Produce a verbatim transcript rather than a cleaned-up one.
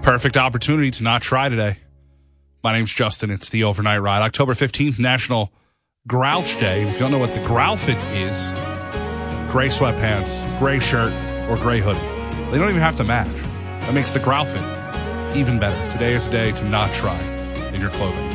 Perfect opportunity to not try today. My name's Justin. It's the Overnight Ride. October fifteenth, National Grouch Day. And if you don't know what the Growlfit is, gray sweatpants, gray shirt, or gray hoodie. They don't even have to match. That makes the Growlfit even better. Today is a day to not try in your clothing.